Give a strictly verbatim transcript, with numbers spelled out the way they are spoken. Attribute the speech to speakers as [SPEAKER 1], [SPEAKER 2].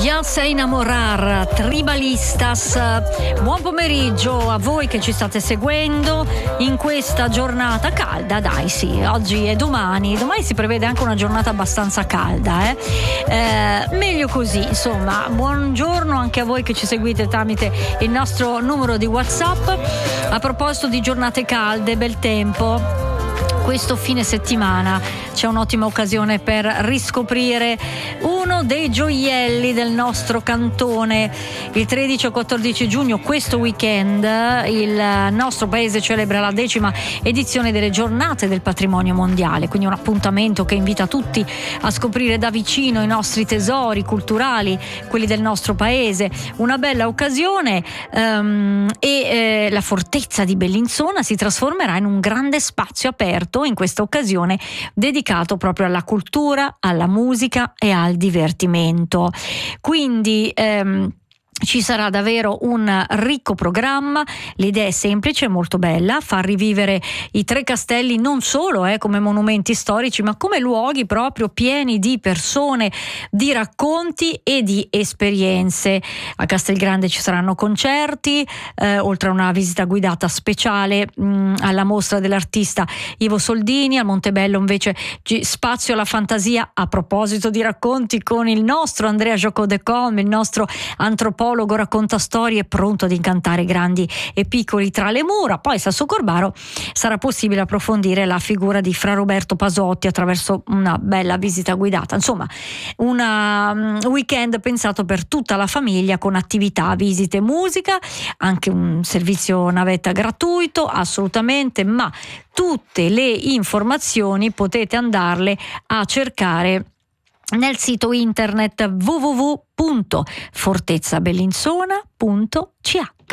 [SPEAKER 1] Ya se enamorar, Tribalistas. Buon pomeriggio a voi che ci state seguendo in questa giornata calda, dai sì, oggi e domani, domani si prevede anche una giornata abbastanza calda, eh? Eh, meglio così, insomma, buongiorno anche a voi che ci seguite tramite il nostro numero di WhatsApp. A proposito di giornate calde, bel tempo, questo fine settimana c'è un'ottima occasione per riscoprire uno dei gioielli del nostro cantone. Il tredici e quattordici giugno, questo weekend, il nostro paese celebra la decima edizione delle giornate del patrimonio mondiale, quindi un appuntamento che invita tutti a scoprire da vicino i nostri tesori culturali, quelli del nostro paese. Una bella occasione um, e eh, la fortezza di Bellinzona si trasformerà in un grande spazio aperto in questa occasione dedicato proprio alla cultura, alla musica e al divertimento. Quindi ehm, ci sarà davvero un ricco programma. L'idea è semplice e molto bella: far rivivere i tre castelli non solo eh, come monumenti storici, ma come luoghi proprio pieni di persone, di racconti e di esperienze. A Castelgrande ci saranno concerti, eh, oltre a una visita guidata speciale mh, alla mostra dell'artista Ivo Soldini. A Montebello invece spazio alla fantasia, a proposito di racconti, con il nostro Andrea Jocot-Decombe, il nostro antropologo racconta storie, pronto ad incantare grandi e piccoli tra le mura. Poi a Sassocorbaro sarà possibile approfondire la figura di Fra Roberto Pasotti attraverso una bella visita guidata. Insomma, un um, weekend pensato per tutta la famiglia, con attività, visite, musica, anche un servizio navetta gratuito, assolutamente, ma tutte le informazioni potete andarle a cercare nel sito internet w w w punto fortezza bellinzona punto c a.